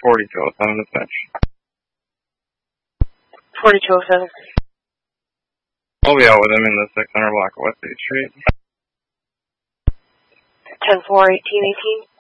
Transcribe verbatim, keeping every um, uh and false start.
forty-two oh seven dispatch. forty-two oh seven. I'll be out with him in the six hundred block of West eighth Street. ten four eighteen eighteen.